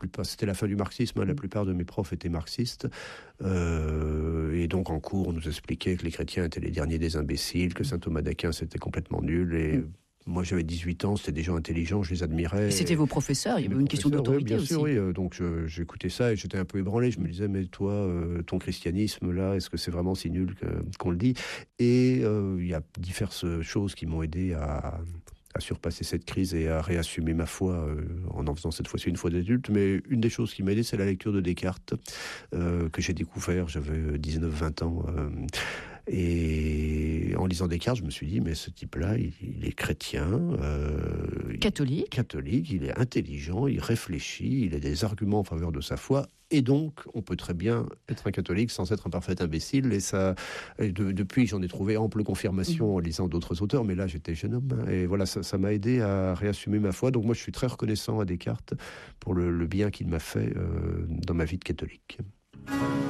plupart, c'était la fin du marxisme, la plupart de mes profs étaient marxistes, et donc en cours on nous expliquait que les chrétiens étaient les derniers des imbéciles, que saint Thomas d'Aquin c'était complètement nul, et moi j'avais 18 ans, c'était des gens intelligents, je les admirais. Et c'était vos professeurs, il y avait une question d'autorité bien aussi. sûr, oui, donc j'écoutais ça et j'étais un peu ébranlé, je me disais mais toi, ton christianisme là, est-ce que c'est vraiment si nul qu'on le dit? Et il y a diverses choses qui m'ont aidé à surpasser cette crise et à réassumer ma foi en faisant cette fois-ci une foi d'adulte. Mais une des choses qui m'a aidé, c'est la lecture de Descartes, que j'ai découvert, j'avais 19-20 ans. Et en lisant Descartes, je me suis dit, mais ce type-là, il est chrétien, catholique, il est intelligent, il réfléchit, il a des arguments en faveur de sa foi, et donc on peut très bien être un catholique sans être un parfait imbécile. Et depuis, j'en ai trouvé ample confirmation en lisant d'autres auteurs, mais là, j'étais jeune homme, et voilà, ça m'a aidé à réassumer ma foi. Donc moi, je suis très reconnaissant à Descartes pour le bien qu'il m'a fait dans ma vie de catholique.